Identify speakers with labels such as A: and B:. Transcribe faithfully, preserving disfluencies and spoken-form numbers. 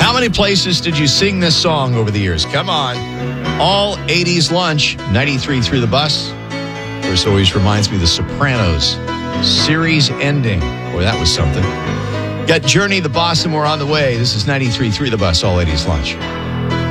A: How many places did you sing this song over the years? Come on. All eighties Lunch, ninety-three point three The Bus. Of course, always reminds me of The Sopranos. Series ending. Boy, that was something. Got Journey, The Boss, and more on the way. This is ninety-three point three The Bus, All eighties Lunch.